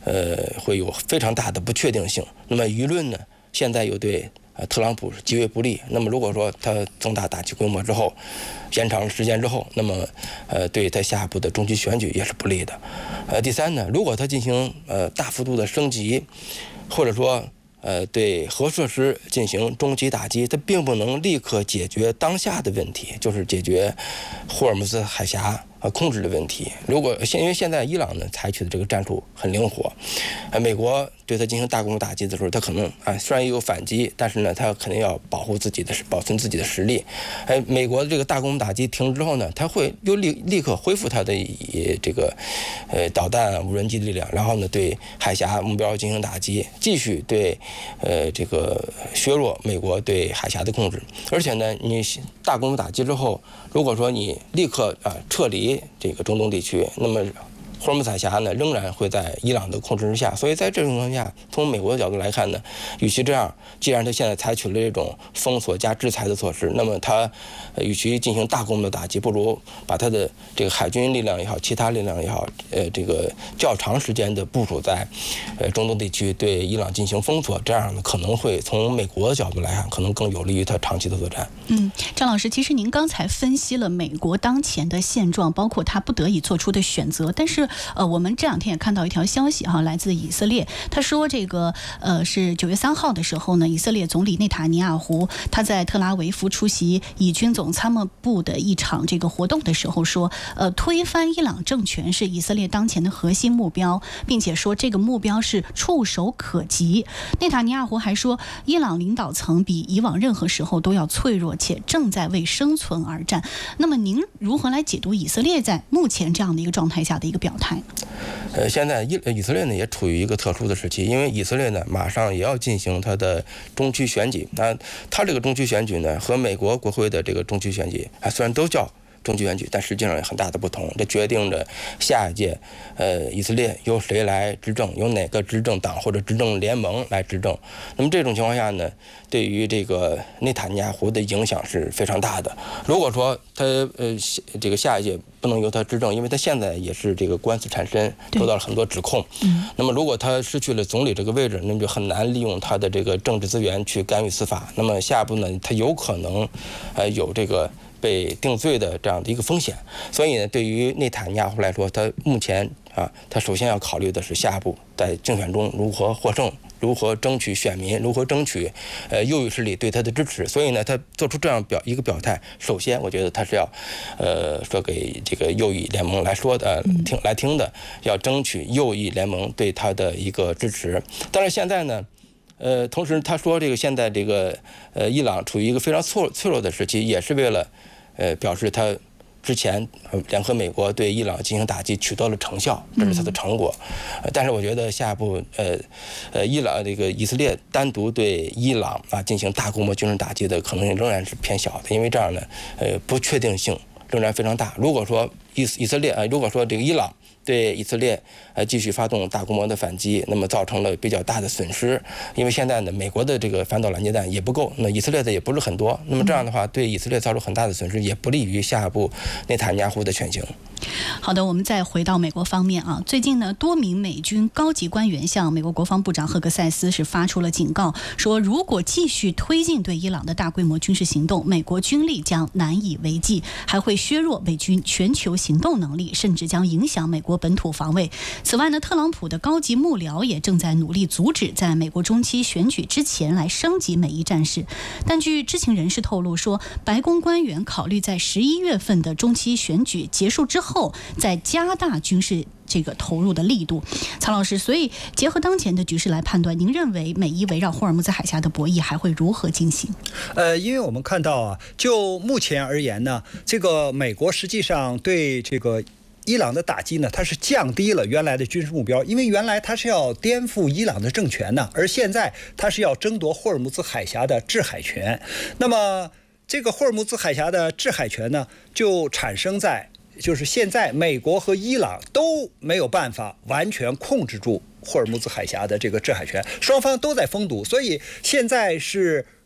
会有非常大的不确定性。那么舆论呢，现在又对特朗普极为不利。那么如果说他增大打击规模之后，延长时间之后，那么对他下一步的中期选举也是不利的。第三呢，如果他进行大幅度的升级，或者说对核设施进行中期打击，它并不能立刻解决当下的问题，就是解决霍尔木兹海峡控制的问题。因为现在伊朗呢采取的这个战术很灵活，美国对它进行大规模打击的时候，它可能虽然也有反击，但是呢，它肯定要保存自己的实力。美国的这个大规模打击停之后呢，它会又立刻恢复它的这个导弹无人机力量，然后呢对海峡目标进行打击，继续对这个削弱美国对海峡的控制。而且呢，你大规模打击之后，如果说你立刻撤离这个中东地区，那么霍尔木兹海峡呢仍然会在伊朗的控制之下。所以在这种情况下，从美国的角度来看呢，与其这样，既然他现在采取了这种封锁加制裁的措施，那么他与其进行大规模的打击，不如把他的这个海军力量也好，其他力量也好，这个较长时间的部署在中东地区，对伊朗进行封锁，这样呢可能会从美国的角度来看，可能更有利于他长期的作战。 张老师，其实您刚才分析了美国当前的现状，包括他不得已做出的选择，但是我们这两天也看到一条消息来自以色列，他说这个是9月3号的时候呢，以色列总理内塔尼亚胡他在特拉维夫出席以军总参谋部的一场这个活动的时候说，推翻伊朗政权是以色列当前的核心目标，并且说这个目标是触手可及。内塔尼亚胡还说，伊朗领导层比以往任何时候都要脆弱，且正在为生存而战。那么您如何来解读以色列在目前这样的一个状态下的一个表态？ 现在以色列呢也处于一个特殊的时期，因为以色列呢马上也要进行它的中期选举。那它这个中期选举呢和美国国会的这个中期选举虽然都叫中期选举，但实际上有很大的不同。这决定着下一届以色列由谁来执政，由哪个执政党或者执政联盟来执政。那么这种情况下呢，对于这个内塔尼亚胡的影响是非常大的。如果说他这个下一届不能由他执政，因为他现在也是这个官司缠身，受到了很多指控。那么如果他失去了总理这个位置，那么就很难利用他的这个政治资源去干预司法。那么下一步呢，他有可能有这个被定罪的这样的一个风险。所以呢，对于内塔尼亚胡来说，他目前他首先要考虑的是下一步在竞选中如何获胜，如何争取选民，如何争取右翼势力对他的支持。所以呢，他做出这样一个表态，首先我觉得他是要说给这个右翼联盟来说的听的，要争取右翼联盟对他的一个支持。但是现在呢，同时他说这个现在这个伊朗处于一个非常脆弱的时期，也是为了表示他之前联合美国对伊朗进行打击取得了成效，这是他的成果。但是我觉得下一步伊朗这个以色列单独对伊朗进行大规模军事打击的可能性仍然是偏小的，因为这样呢不确定性仍然非常大。如果说以色列如果说这个伊朗对以色列继续发动大规模的反击，那么造成了比较大的损失。因为现在呢，美国的这个反导拦截弹也不够，那以色列的也不是很多。那么这样的话，对以色列造成很大的损失，也不利于下一步内塔尼亚胡的选情。 好的，我们再回到美国方面最近呢，多名美军高级官员向美国国防部长赫格塞斯是发出了警告，说如果继续推进对伊朗的大规模军事行动，美国军力将难以为继，还会削弱美军全球行动能力，甚至将影响美国本土防卫。此外呢，特朗普的高级幕僚也正在努力阻止在美国中期选举之前来升级美伊战事。但据知情人士透露说，白宫官员考虑在11月份的中期选举结束之后再加大军事这个投入的力度。曹老师，所以结合当前的局势来判断，您认为美伊围绕霍尔木兹海峡的博弈还会如何进行？ 因为我们看到就目前而言呢，这个美国实际上对这个伊朗的打击呢，它是降低了原来的军事目标，因为原来它是要颠覆伊朗的政权呢，而现在它是要争夺霍尔木兹海峡的制海权。那么这个霍尔木兹海峡的制海权呢，就产生在就是现在美国和伊朗都没有办法完全控制住霍尔木兹海峡的这个制海权，双方都在封堵，所以现在是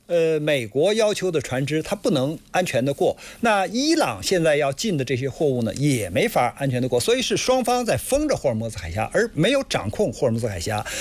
美国要求的船只它不能安全的过，那伊朗现在要进的这些货物呢也没法安全的过，所以是双方在封着霍尔木兹海峡，而没有掌控霍尔木兹海峡。